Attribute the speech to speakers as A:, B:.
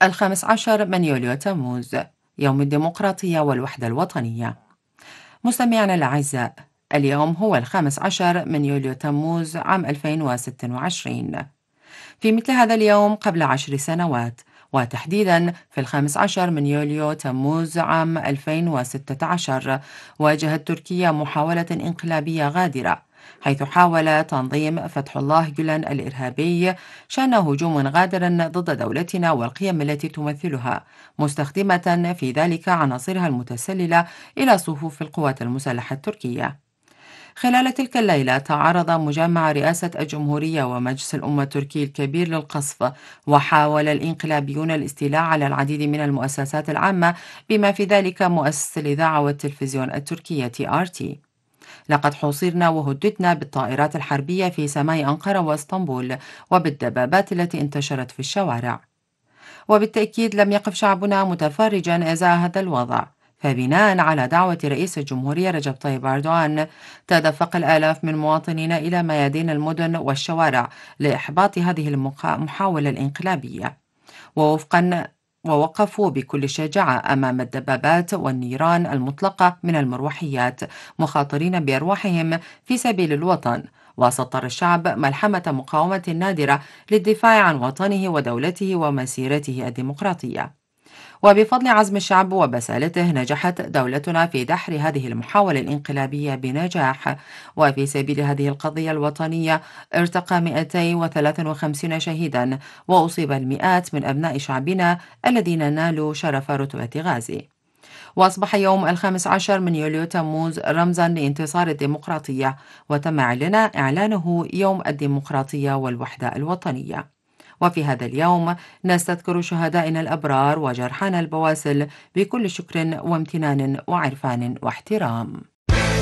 A: 15 من يوليو تموز، يوم الديمقراطية والوحدة الوطنية. مستمعينا الأعزاء، اليوم هو 15 من يوليو تموز عام 2026. في مثل هذا اليوم قبل 10 سنوات، وتحديدا في 15 من يوليو تموز عام 2016، واجهت تركيا محاولة انقلابية غادرة، حيث حاول تنظيم فتح الله جولان الإرهابي شن هجوم غادر ضد دولتنا والقيم التي تمثلها، مستخدمة في ذلك عناصرها المتسللة إلى صفوف القوات المسلحة التركية. خلال تلك الليلة تعرض مجمع رئاسة الجمهورية ومجلس الأمة التركي الكبير للقصف، وحاول الإنقلابيون الاستيلاء على العديد من المؤسسات العامة، بما في ذلك مؤسسة الإذاعة والتلفزيون التركية RT. لقد حوصرنا وهددنا بالطائرات الحربية في سماء أنقرة واسطنبول، وبالدبابات التي انتشرت في الشوارع. وبالتأكيد لم يقف شعبنا متفرجا إزاء هذا الوضع، فبناء على دعوة رئيس الجمهورية رجب طيب أردوغان، تدفق الآلاف من المواطنين إلى ميادين المدن والشوارع لإحباط هذه المحاولة الانقلابية، ووفقا ووقفوا بكل شجاعة أمام الدبابات والنيران المطلقة من المروحيات، مخاطرين بأرواحهم في سبيل الوطن. وسطر الشعب ملحمة مقاومة نادرة للدفاع عن وطنه ودولته ومسيرته الديمقراطية. وبفضل عزم الشعب وبسالته نجحت دولتنا في دحر هذه المحاولة الانقلابية بنجاح. وفي سبيل هذه القضية الوطنية ارتقى 253 شهيدا، وأصيب المئات من أبناء شعبنا الذين نالوا شرف رتبة غازي. وأصبح يوم 15 من يوليو تموز رمزا لانتصار الديمقراطية، وتم إعلانه يوم الديمقراطية والوحدة الوطنية. وفي هذا اليوم نستذكر شهدائنا الأبرار وجرحانا البواسل بكل شكر وامتنان وعرفان واحترام.